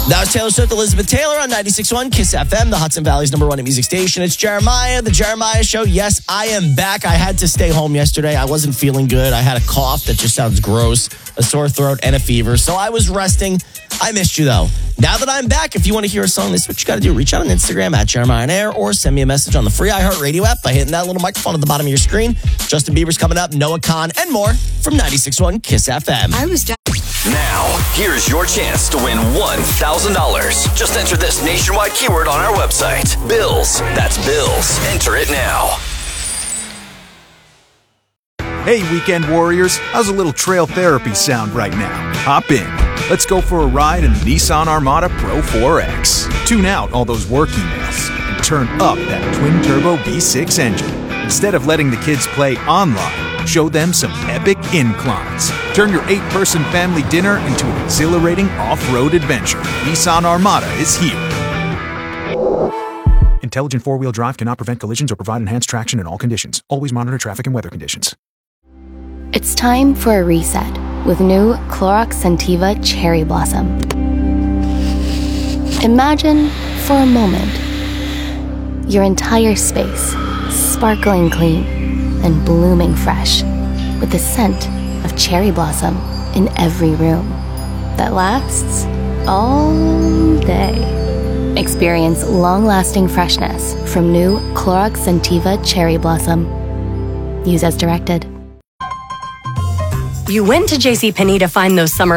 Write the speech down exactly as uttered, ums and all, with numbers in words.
That was Taylor Swift, Elizabeth Taylor on ninety-six point one Kiss F M, the Hudson Valley's number one music station. It's Jeremiah, the Jeremiah Show. Yes, I am back. I had to stay home yesterday. I wasn't feeling good. I had a cough that just sounds gross, a sore throat, and a fever. So I was resting. I missed you, though. Now that I'm back, if you want to hear a song, this is what you got to do. Reach out on Instagram at Jeremiah on Air or send me a message on the free iHeartRadio app by hitting that little microphone at the bottom of your screen. Justin Bieber's coming up, Noah Khan, and more from ninety-six point one Kiss F M. I was just... Now, here's your chance to win one thousand dollars. Just enter this nationwide keyword on our website. Bills. That's Bills. Enter it now. Hey, weekend warriors. How's a little trail therapy sound right now? Hop in. Let's go for a ride in the Nissan Armada Pro four X. Tune out all those work emails and turn up that twin-turbo V six engine. Instead of letting the kids play online, show them some epic inclines. Turn your eight-person family dinner into an exhilarating off-road adventure. Nissan Armada is here. Intelligent four-wheel drive cannot prevent collisions or provide enhanced traction in all conditions. Always monitor traffic and weather conditions. It's time for a reset with new Clorox Scentiva Cherry Blossom. Imagine, for a moment, your entire space sparkling clean and blooming fresh with the scent of cherry blossom in every room that lasts all day. Experience long-lasting freshness from new Clorox Scentiva Cherry Blossom. Use as directed. You went to JCPenney to find those summer